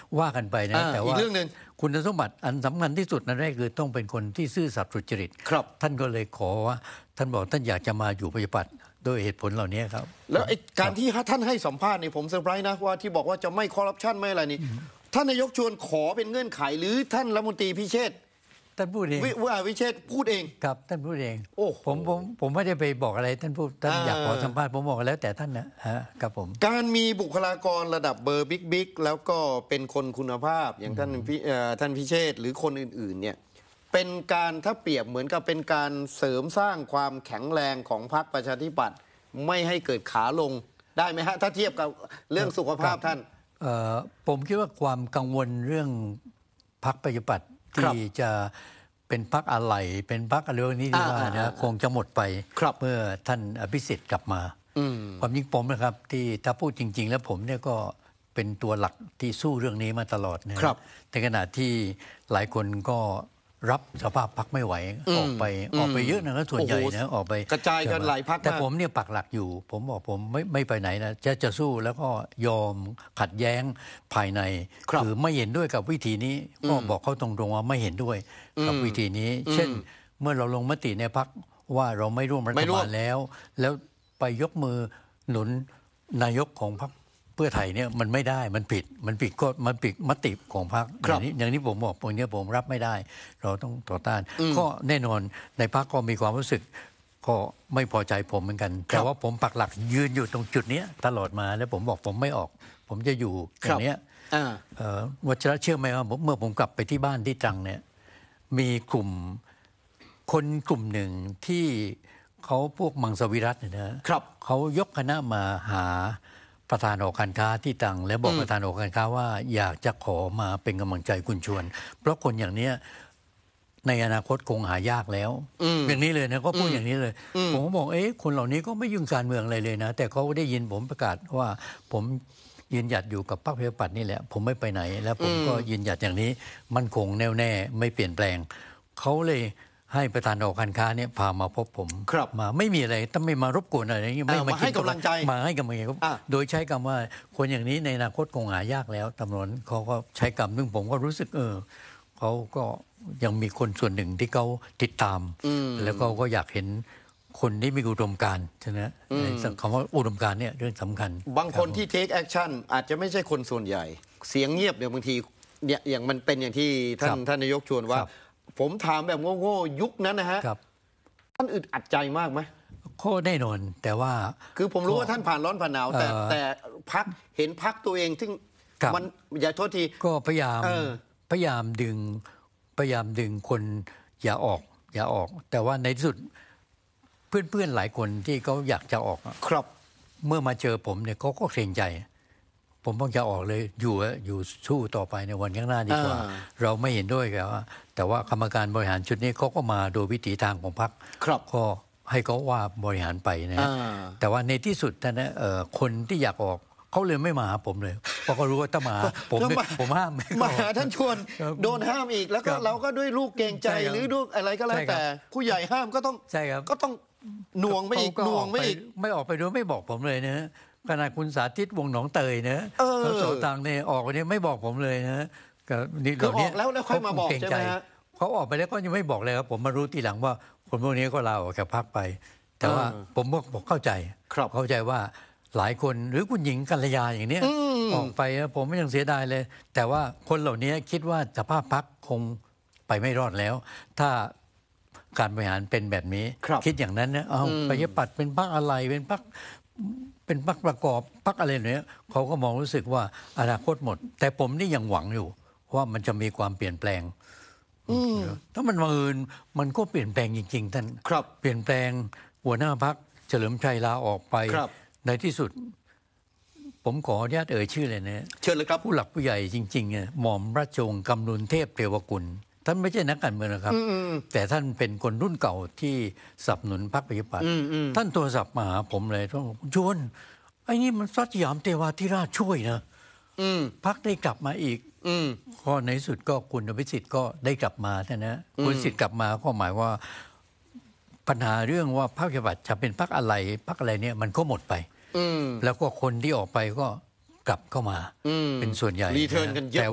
ว่ากันไปนะแต่ว่าอีกเรื่องหนึ่งคุณสมบัติอันสำคัญที่สุดนั่นแรกคือต้องเป็นคนที่ซื่อสัตย์สุจริตครับท่านก็เลยขอว่าท่านบอกท่านอยากจะมาอยู่ประชาธิปัตย์โดยเหตุผลเหล่านี้ครับแล้วการที่ท่านให้สัมภาษณ์นี่ผมเซอร์ไพรส์นะว่าที่บอกว่าจะไม่คอร์รัปชันไม่อะไรนี่ท่านนายกชวนขอเป็นเงื่อนไขหรือท่านรัฐมนตรีพิเชษฐ์ท่านพูดเองวิเชษฐ์พูดเองครับท่านพูดเองโอ้ผมไม่ได้ไปบอกอะไรท่านพูดท่านอยากขอสัมภาษณ์ผมบอกแล้วแต่ท่านนะครับผมการมีบุคลากรระดับเบอร์บิ๊กแล้วก็เป็นคนคุณภาพอย่างท่านพิเชษฐ์หรือคนอื่นๆเนี่ยเป็นการถ้าเปรียบเหมือนกับเป็นการเสริมสร้างความแข็งแรงของพรรคประชาธิปัตย์ไม่ให้เกิดขาลงได้ไหมฮะถ้าเทียบกับเรื่องสุขภาพท่านผมคิดว่าความกังวลเรื่องพรรคประชาธิปัตย์ที่จะเป็นพรรคอะไรเป็นพรรคอะไรนี้ที่ว่านะคงจะหมดไปเมื่อท่านอภิสิทธิ์กลับมาความจริงผมนะครับที่ถ้าพูดจริงๆแล้วผมเนี่ยก็เป็นตัวหลักที่สู้เรื่องนี้มาตลอดนะครับในขณะที่หลายคนก็รับสภาพพรรคไม่ไหวออกไปเยอะนะส่วนใหญ่นะออกไปกระจายกันหลายพรรคแต่ผมเนี่ยปักหลักอยู่ผมบอกผมไม่ไปไหนนะจะสู้แล้วก็ยอมขัดแย้งภายในคือไม่เห็นด้วยกับวิธีนี้ก็บอกเขาตรงๆว่าไม่เห็นด้วยกับวิธีนี้เช่นเมื่อเราลงมติในพรรคว่าเราไม่ร่วมรัฐบาลแล้วไปยกมือหนุนนายกของพรรคเพื่อไทยเนี่ยมันไม่ได้มันผิดก็มันผิดมติของพรรคอย่างนี้ผมบอกตรงนี้ผมรับไม่ได้เราต้องต่อต้านก็แน่นอนในพรรคก็มีความรู้สึกก็ไม่พอใจผมเหมือนกันแต่ว่าผมปักหลักยืนอยู่ตรงจุดนี้ตลอดมาแล้วผมบอกผมไม่ออกผมจะอยู่อย่างนี้วัชระเชื่อไหมว่าเมื่อผมกลับไปที่บ้านที่ตรังเนี่ยมีกลุ่มคนกลุ่มหนึ่งที่เขาพวกมังสวิรัตินะครับเขายกคณะมาหาประธานหอการค้าที่ตรังและบอกประธานหอการค้าว่าอยากจะขอมาเป็นกำลังใจคุณชวนเพราะคนอย่างนี้ในอนาคตคงหายากแล้วอย่างนี้เลยนะก็พูดอย่างนี้เลยผมก็บอกคนเหล่านี้ก็ไม่ยุ่งการเมืองอะไรเลยนะแต่เขาได้ยินผมประกาศว่าผมยืนหยัดอยู่กับพรรคประชาธิปัตย์นี่แหละผมไม่ไปไหนแล้วผมก็ยืนหยัดอย่างนี้มั่นคงแน่วแน่ไม่เปลี่ยนแปลงเขาเลยให้ประธานหอการค้าเนี่ยพามาพบผมมาไม่มีอะไรต้องไม่มารบกวนอะไรอย่างนี้ไม่มาให้กำลังใจมาให้กำลังใจโดยใช้คำว่าคนอย่างนี้ในอนาคตคงหายากแล้วตำรวจเขาก็ใช้คำซึ่งผมก็รู้สึกเขาก็ยังมีคนส่วนหนึ่งที่เขาติดตามแล้วก็อยากเห็นคนที่มีอุดมการณ์ใช่ไหมคำว่าอุดมการณ์เนี่ยเรื่องสำคัญบางคนที่ take action อาจจะไม่ใช่คนส่วนใหญ่เสียงเงียบเดี๋ยวบางทีเนี่ยอย่างมันเป็นอย่างที่ท่านนายกชวนว่าผมถามแบบโง่ๆยุคนั้นนะฮะท่านอึดอัดใจมากไหมข้อแน่นอนแต่ว่าคือผมรู้ว่าท่านผ่านร้อนผ่านหนาวแต่พักเห็นพักตัวเองซึ่งมันอย่าโทษทีก็พยายามดึงคนอย่าออกแต่ว่าในที่สุดเพื่อนหลายคนที่เขาอยากจะออกครับเมื่อมาเจอผมเนี่ยเขาก็เกรงใจผมต้องจะออกเลยอยู่สู้ต่อไปในวันข้างหน้าดีกว่าเราไม่เห็นด้วยกับว่าแต่ว่ากรรมการบริหารชุดนี้เขาก็มาโดยวิถีทางของพรรคก็ให้เขาว่าบริหารไปนะแต่ว่าในที่สุดนะคนที่อยากออกเขาเลยไม่มาหาผมเลยเพราะเขารู้ว่าถ้ามาผมห้ามมาหาท่านชวนโดนห้ามอีกแล้วก็เราก็ด้วยลูกเกรงใจหรือด้วยอะไรก็แล้วแต่ผู้ใหญ่ห้ามก็ต้องหน่วงไปอีกไม่ออกไปด้วยไม่บอกผมเลยนะขณะคุณสาธิตวงศ์หนองเตยนะเขาโสตังเนี่ยออกไปเนี่ยไม่บอกผมเลยนะคือออกแล้วค่อยมาบอกใช่ไหมฮะเขาออกไปแล้วก็ยังไม่บอกเลยครับผมมารู้ทีหลังว่าคนพวกนี้ก็ลาออกจากพรรคไปแต่ว่าผมบอกเข้าใจว่าหลายคนหรือคุณหญิงกัลยาอย่างนี้ออกไปผมไม่ยังเสียดายเลยแต่ว่าคนเหล่านี้คิดว่าสภาพพรรคคงไปไม่รอดแล้วถ้าการบริหารเป็นแบบนี้คิดอย่างนั้นนะประชาธิปัตย์เป็นพรรคอะไรเป็นพรรคประกอบพรรคอะไรเนี่ยเขาก็มองรู้สึกว่าอนาคตหมดแต่ผมนี่ยังหวังอยู่ว่ามันจะมีความเปลี่ยนแปลงถ้ามันมาอื่นมันก็เปลี่ยนแปลงจริงๆท่านเปลี่ยนแปลงหัวหน้าพรรคเฉลิมชัยลาออกไปในที่สุดผมขออนุญาตชื่อเลยนะเชิญเลยครับผู้หลักผู้ใหญ่จริงๆหม่อมราชวงศ์กำนุนเทพเทวกุลท่านไม่ใช่นักการเมืองนะครับแต่ท่านเป็นคนรุ่นเก่าที่สนับสนุนพรรคประชาธิปัตย์ท่านโทรศัพท์มาหาผมเลยต้องชวนไอ้นี่มันสยามเทวาธิราชช่วยนะพรรคได้กลับมาอีกข้อในสุดก็คุณอภิสิทธิ์ก็ได้กลับมานะคุณสิทธิ์กลับมาก็หมายว่าปัญหาเรื่องว่าพรรคประชาธิปัตย์จะเป็นพรรคอะไรเนี่ยมันก็หมดไปแล้วก็คนที่ออกไปก็กลับเข้ามาเป็นส่วนใหญ่รีเทิร์นกันเยอะ